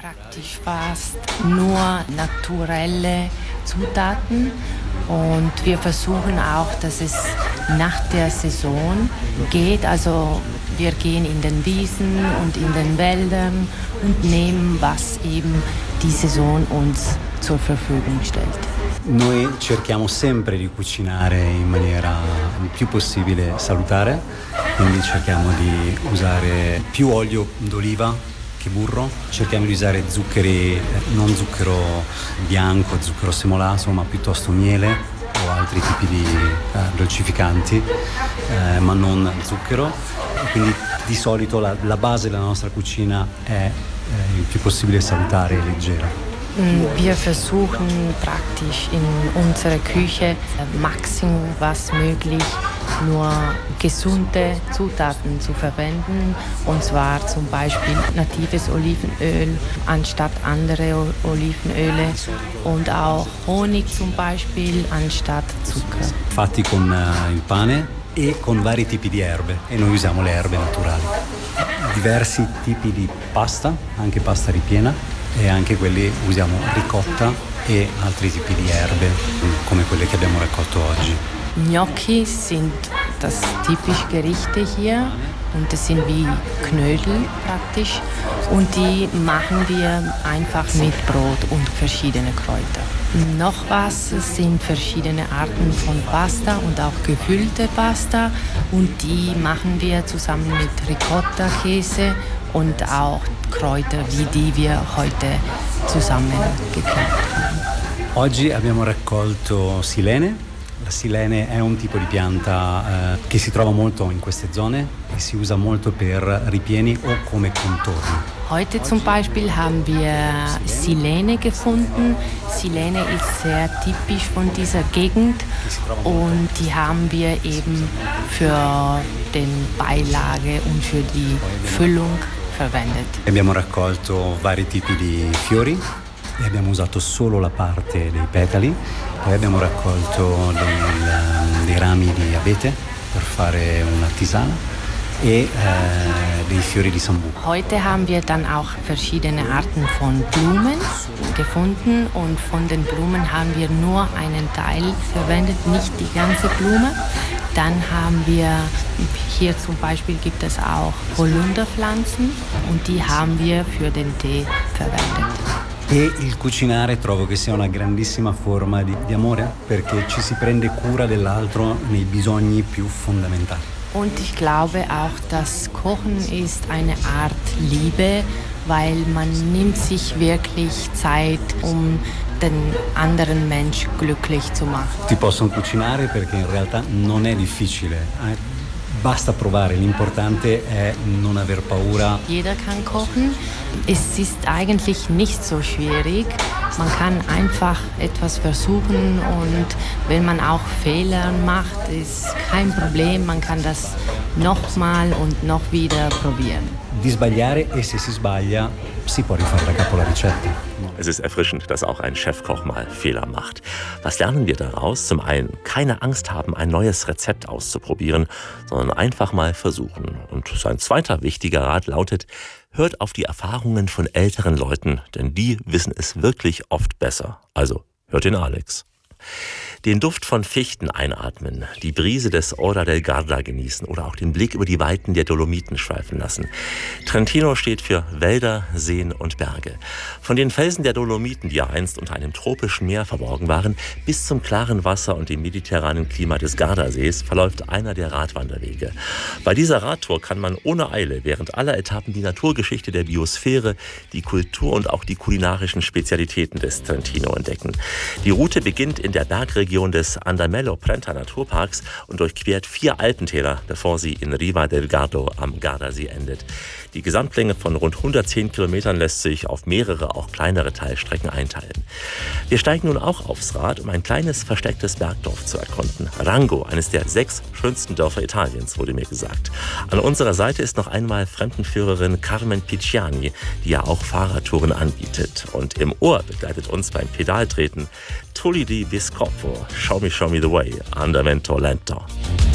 praktisch fast nur naturelle Zutaten und wir versuchen auch, dass es nach der Saison geht. Also wir gehen in den Wiesen und in den Wäldern und nehmen, was eben die Saison uns zur Verfügung stellt. Noi cerchiamo sempre di cucinare in maniera il più possibile salutare, quindi cerchiamo di usare più olio d'oliva che burro, cerchiamo di usare zuccheri, non zucchero bianco, zucchero semolato, ma piuttosto miele o altri tipi di dolcificanti, ma non zucchero. E quindi di solito la base della nostra cucina è il più possibile salutare e leggera. Wir versuchen praktisch in unserer Küche maximum was möglich nur gesunde Zutaten zu verwenden, und zwar zum Beispiel natives Olivenöl anstatt andere Olivenöle und auch Honig zum Beispiel anstatt Zucker. Fatti con il pane e con vari tipi di erbe, e noi usiamo le erbe naturali. Diversi tipi di pasta, anche pasta ripiena, e anche quelli usiamo ricotta e altri tipi di erbe come quelle che abbiamo raccolto oggi. Gnocchi sind das typische Gerichte hier und das sind wie Knödel praktisch und die machen wir einfach mit Brot und verschiedene Kräuter. Noch was sind verschiedene Arten von Pasta und auch gefüllte Pasta und die machen wir zusammen mit Ricotta-Käse und auch Kräuter, wie die wir heute zusammengeklebt haben. Oggi abbiamo raccolto silene. La silene è un tipo di pianta che si trova molto in queste zone e si usa molto per ripieni o come contorno. Heute zum Beispiel haben wir Silene gefunden. Silene ist sehr typisch von dieser Gegend und die haben wir eben für den Beilage und für die Füllung verwendet. Abbiamo raccolto vari tipi di fiori e abbiamo usato solo la parte dei petali, poi abbiamo raccolto dei rami di abete per fare una tisana e dei fiori di Sambuco. Heute haben wir dann auch verschiedene Arten von Blumen gefunden und von den Blumen haben wir nur einen Teil verwendet, nicht die ganze Blume. Dann haben wir, hier zum Beispiel gibt es auch Holunderpflanzen und die haben wir für den Tee verwendet. E il cucinare trovo che sia una grandissima forma di amore, perché ci si prende cura dell'altro nei bisogni più fondamentali. Und ich glaube auch, dass Kochen ist eine Art Liebe, weil man nimmt sich wirklich Zeit, um den anderen Mensch glücklich zu machen. Ti possono cucinare perché in realtà non è difficile. Basta provare, l'importante è non aver paura. Jeder kann kochen. Es ist eigentlich nicht so schwierig. Man kann einfach etwas versuchen und wenn man auch Fehler macht, ist kein Problem. Man kann das nochmal und noch wieder probieren. Di sbagliare e se si sbaglia si può rifare da capo la ricetta. Es ist erfrischend, dass auch ein Chefkoch mal Fehler macht. Was lernen wir daraus? Zum einen, keine Angst haben, ein neues Rezept auszuprobieren, sondern einfach mal versuchen. Und sein zweiter wichtiger Rat lautet, hört auf die Erfahrungen von älteren Leuten, denn die wissen es wirklich oft besser. Also hört den Alex. Den Duft von Fichten einatmen, die Brise des Ora del Garda genießen oder auch den Blick über die Weiten der Dolomiten schweifen lassen. Trentino steht für Wälder, Seen und Berge. Von den Felsen der Dolomiten, die ja einst unter einem tropischen Meer verborgen waren, bis zum klaren Wasser und dem mediterranen Klima des Gardasees verläuft einer der Radwanderwege. Bei dieser Radtour kann man ohne Eile während aller Etappen die Naturgeschichte der Biosphäre, die Kultur und auch die kulinarischen Spezialitäten des Trentino entdecken. Die Route beginnt in der Bergregion des Andamello-Brenta Naturparks und durchquert 4 Alpentäler, bevor sie in Riva del Gardo am Gardasee endet. Die Gesamtlänge von rund 110 Kilometern lässt sich auf mehrere, auch kleinere Teilstrecken einteilen. Wir steigen nun auch aufs Rad, um ein kleines verstecktes Bergdorf zu erkunden. Rango, eines der 6 schönsten Dörfer Italiens, wurde mir gesagt. An unserer Seite ist noch einmal Fremdenführerin Carmen Picciani, die ja auch Fahrradtouren anbietet. Und im Ohr begleitet uns beim Pedaltreten Tulli di Biscoppo, Show me the way, Andamento lento.